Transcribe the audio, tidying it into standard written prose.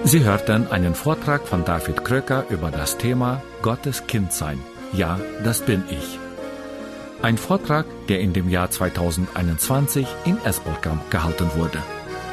Sie hörten einen Vortrag von David Kröker über das Thema Gottes Kind sein. Ja, das bin ich. Ein Vortrag, der in dem Jahr 2021 in Esbolkamp gehalten wurde.